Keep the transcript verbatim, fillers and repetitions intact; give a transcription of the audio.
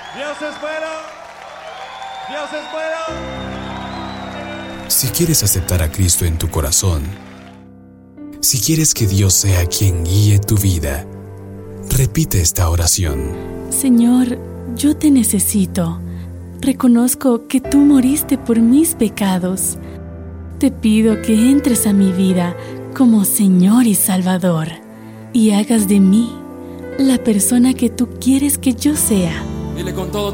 Dios es bueno. Dios es bueno. Si quieres aceptar a Cristo en tu corazón, si quieres que Dios sea quien guíe tu vida, repite esta oración. Señor, yo te necesito. Reconozco que tú moriste por mis pecados. Te pido que entres a mi vida como Señor y Salvador y hagas de mí la persona que tú quieres que yo sea. Dile con todo